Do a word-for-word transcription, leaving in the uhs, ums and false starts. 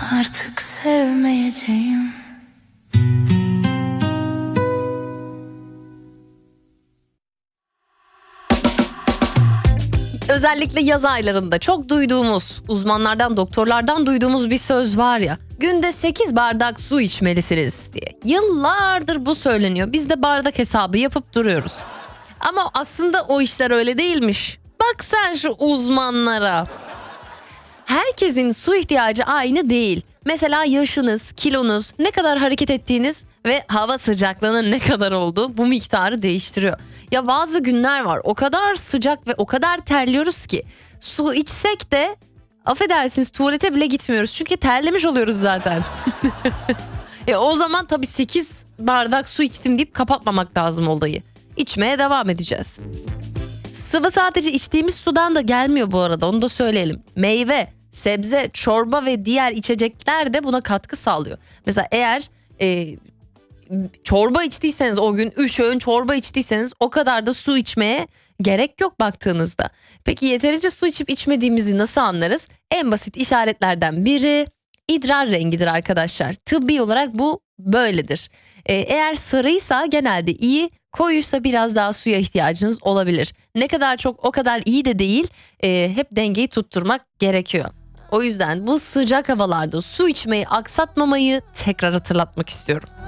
Artık sevmeyeceğim. Özellikle yaz aylarında çok duyduğumuz, uzmanlardan, doktorlardan duyduğumuz bir söz var ya. Günde sekiz bardak su içmelisiniz diye. Yıllardır bu söyleniyor. Biz de bardak hesabı yapıp duruyoruz. Ama aslında o işler öyle değilmiş. Bak sen şu uzmanlara. Herkesin su ihtiyacı aynı değil. Mesela yaşınız, kilonuz, ne kadar hareket ettiğiniz ve hava sıcaklığının ne kadar olduğu bu miktarı değiştiriyor. Ya bazı günler var, o kadar sıcak ve o kadar terliyoruz ki su içsek de affedersiniz tuvalete bile gitmiyoruz. Çünkü terlemiş oluyoruz zaten. e o zaman tabii sekiz bardak su içtim deyip kapatmamak lazım olayı. İçmeye devam edeceğiz. Sıvı sadece içtiğimiz sudan da gelmiyor bu arada, onu da söyleyelim. Meyve, sebze, çorba ve diğer içecekler de buna katkı sağlıyor. Mesela eğer e, çorba içtiyseniz, o gün üç öğün çorba içtiyseniz o kadar da su içmeye gerek yok baktığınızda. Peki yeterince su içip içmediğimizi nasıl anlarız? En basit işaretlerden biri idrar rengidir arkadaşlar. Tıbbi olarak bu böyledir. Ee, eğer sarıysa genelde iyi, koyuysa biraz daha suya ihtiyacınız olabilir. Ne kadar çok o kadar iyi de değil, ee, hep dengeyi tutturmak gerekiyor. O yüzden bu sıcak havalarda su içmeyi aksatmamayı tekrar hatırlatmak istiyorum.